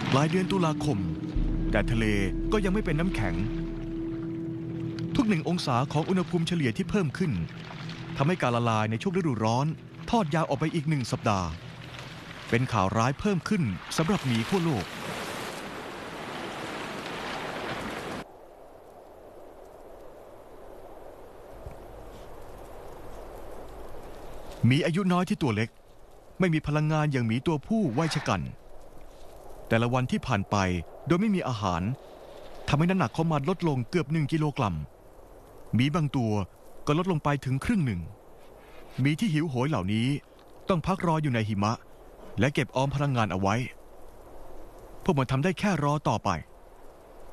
ปลายเดือนตุลาคมแต่ทะเลก็ยังไม่เป็นน้ำแข็งทุก1 องศาของอุณหภูมิเฉลี่ยที่เพิ่มขึ้นทำให้การละลายในช่วงฤดูร้อนทอดยาวออกไปอีก1 สัปดาห์เป็นข่าวร้ายเพิ่มขึ้นสำหรับหมีทั่วโลกหมีอายุน้อยที่ตัวเล็กไม่มีพลังงานอย่างหมีตัวผู้วัยชกันแต่ละวันที่ผ่านไปโดยไม่มีอาหารทำให้น้ำหนักของมันลดลงเกือบ1 กิโลกรัมหมีบางตัวก็ลดลงไปถึงครึ่งหนึ่งหมีที่หิวโหยเหล่านี้ต้องพักรออยู่ในหิมะและเก็บออมพลังงานเอาไว้พวกมันทำได้แค่รอต่อไป